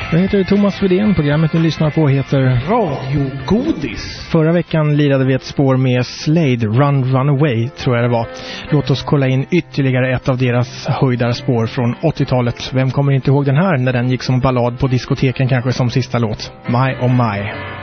Jag heter Thomas Wedén. Programmet ni lyssnar på heter Radio Godis. Förra veckan lirade vi ett spår med Slade, Run Away tror jag det var. Låt oss kolla in ytterligare ett av deras höjdarspår från 80-talet. Vem kommer inte ihåg den här när den gick som ballad på diskoteken kanske som sista låt? My oh my.